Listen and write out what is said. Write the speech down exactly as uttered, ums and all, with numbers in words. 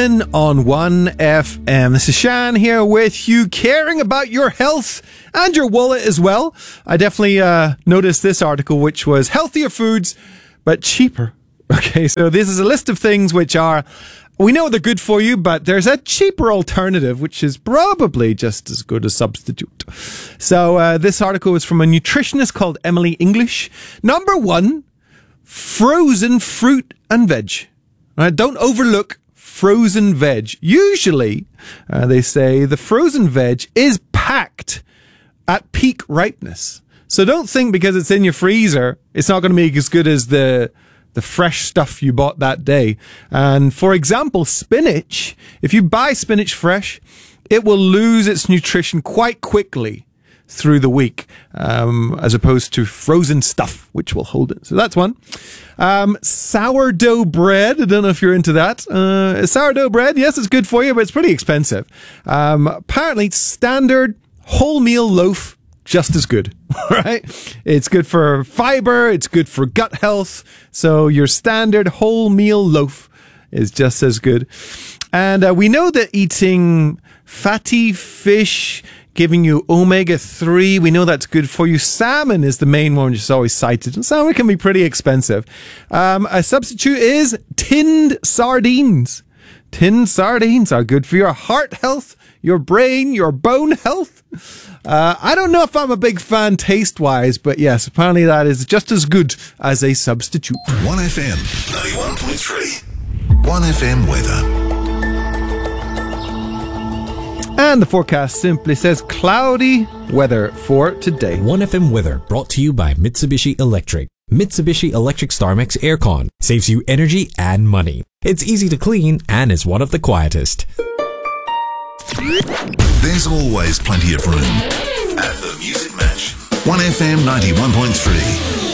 Morning on one F M. This is Shan here with you, caring about your health and your wallet as well. I definitely uh, noticed this article, which was healthier foods, but cheaper. Okay, so this is a list of things which are, we know they're good for you, but there's a cheaper alternative, which is probably just as good a substitute. So uh, this article is from a nutritionist called Emily English. Number one, frozen fruit and veg. Right, don't overlook frozen veg. Usually, uh, they say the frozen veg is packed at peak ripeness. So don't think because it's in your freezer, it's not going to be as good as the the fresh stuff you bought that day. And for example, spinach, if you buy spinach fresh, it will lose its nutrition quite quickly through the week, um, as opposed to frozen stuff, which will hold it. So that's one. Um, sourdough bread. I don't know if you're into that. Uh, sourdough bread, yes, it's good for you, but it's pretty expensive. Um, apparently, standard wholemeal loaf, just as good, right? It's good for fiber. It's good for gut health. So your standard wholemeal loaf is just as good. And uh, we know that eating fatty fish, giving you omega three. We know that's good for you. Salmon is the main one, which is always cited. And salmon can be pretty expensive. Um, a substitute is tinned sardines. Tinned sardines are good for your heart health, your brain, your bone health. Uh, I don't know if I'm a big fan taste-wise, but yes, apparently that is just as good as a substitute. one F M, ninety-one point three. one F M weather. And the forecast simply says cloudy weather for today. one F M weather brought to you by Mitsubishi Electric. Mitsubishi Electric StarMax Aircon saves you energy and money. It's easy to clean and is one of the quietest. There's always plenty of room at the Music Match. one F M ninety-one point three.